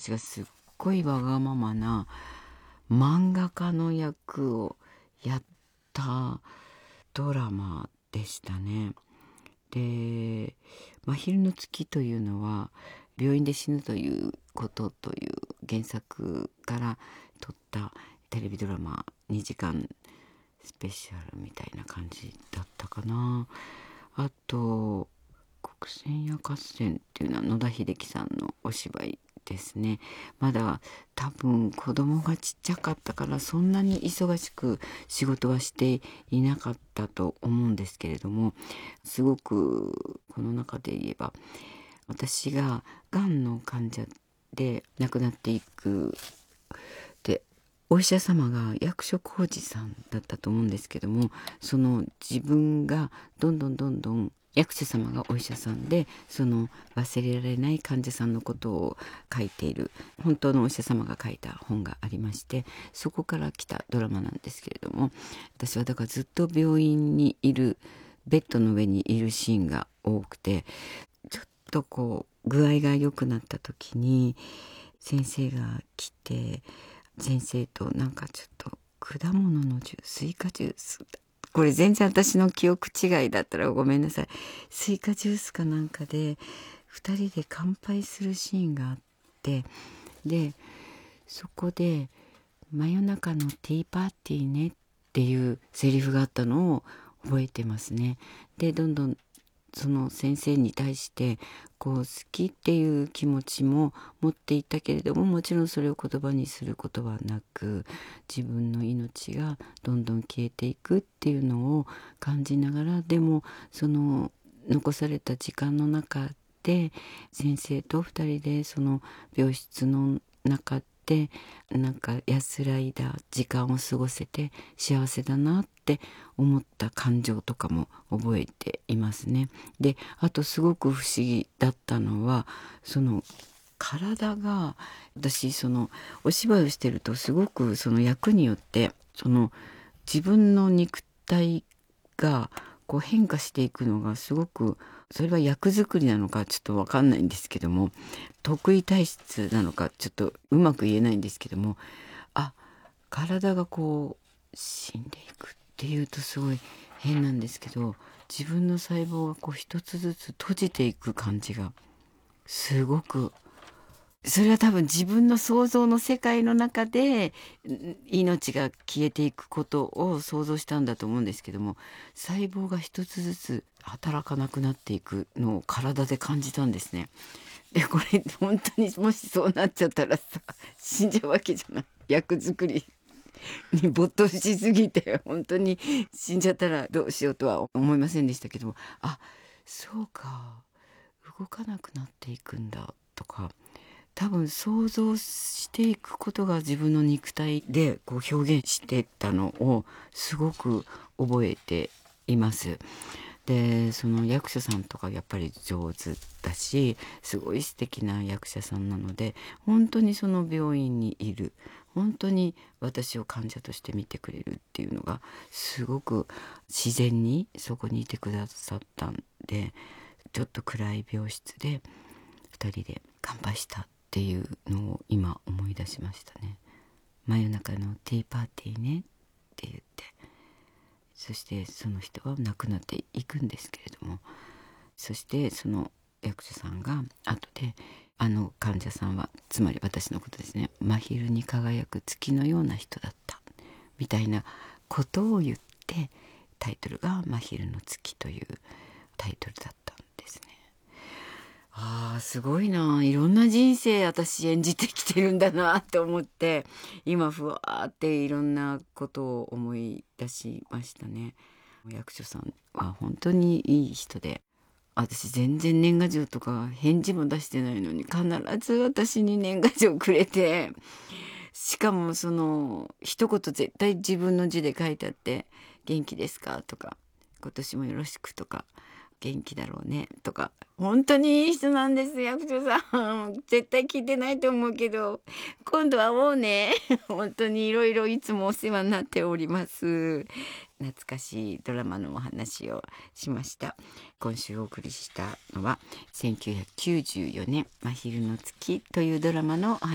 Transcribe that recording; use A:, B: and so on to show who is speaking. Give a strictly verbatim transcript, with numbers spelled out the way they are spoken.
A: 私がすっごいわがままな漫画家の役をやったドラマでしたね。で「真昼の月」というのは病院で死ぬということという原作から撮ったテレビドラマにじかんスペシャルみたいな感じだったかな。あと「国選や合戦」っていうのは野田秀樹さんのお芝居ですね。まだ多分子供がちっちゃかったからそんなに忙しく仕事はしていなかったと思うんですけれども、すごくこの中で言えば私ががんの患者で亡くなっていくで、お医者様が役所広司さんだったと思うんですけども、その自分がどんどんどんどん役所様がお医者さんで、その忘れられない患者さんのことを書いている本当のお医者様が書いた本がありまして、そこから来たドラマなんですけれども、私はだからずっと病院にいるベッドの上にいるシーンが多くて、ちょっとこう具合が良くなった時に先生が来て、先生となんかちょっと果物のジュース、スイカジュース、これ全然私の記憶違いだったらごめんなさい、スイカジュースかなんかでふたりで乾杯するシーンがあって、でそこで「真夜中のティーパーティーね」っていうセリフがあったのを覚えてますね。でどんどんその先生に対してこう好きっていう気持ちも持っていたけれども、もちろんそれを言葉にすることはなく、自分の命がどんどん消えていくっていうのを感じながら、でもその残された時間の中で先生とふたりでその病室の中でなんか安らいだ時間を過ごせて幸せだなって思った感情とかも覚えていますね。であとすごく不思議だったのは、その体が、私そのお芝居をしてるとすごくその役によってその自分の肉体がこう変化していくのがすごく、それは役作りなのかちょっと分かんないんですけども、得意体質なのかちょっとうまく言えないんですけども、あ、体がこう死んでいくっていうとすごい変なんですけど、自分の細胞がこう一つずつ閉じていく感じがすごく、それは多分自分の想像の世界の中でん命が消えていくことを想像したんだと思うんですけども、細胞が一つずつ働かなくなっていくのを体で感じたんですね。でこれ本当にもしそうなっちゃったらさ、死んじゃうわけじゃない。役作りに没頭しすぎて本当に死んじゃったらどうしようとは思いませんでしたけども、あ、そうか、動かなくなっていくんだとか、多分想像していくことが自分の肉体でこう表現してたのをすごく覚えています。でその役者さんとかやっぱり上手だし、すごい素敵な役者さんなので、本当にその病院にいる、本当に私を患者として見てくれるっていうのがすごく自然にそこにいてくださったんで、ちょっと暗い病室でふたりで乾杯したっていうのを今思い出しましたね。真夜中のティーパーティーねって言って、そしてその人は亡くなっていくんですけれども、そしてその役者さんが後であの患者さんは、つまり私のことですね、真昼に輝く月のような人だったみたいなことを言って、タイトルが真昼の月というタイトルだったんですね。あーすごいな、いろんな人生私演じてきてるんだなって思って、今ふわーっていろんなことを思い出しましたね。役所さんは本当にいい人で、私全然年賀状とか返事も出してないのに必ず私に年賀状くれて、しかもその一言絶対自分の字で書いてあって「元気ですか?」とか「今年もよろしく」とか元気だろうねとか、本当にいい人なんです、役所さん。絶対聞いてないと思うけど、今度会おうね。本当にいろいろいつもお世話になっております。懐かしいドラマのお話をしました。今週お送りしたのはせんきゅうひゃくきゅうじゅうよねん「真昼の月」というドラマのお話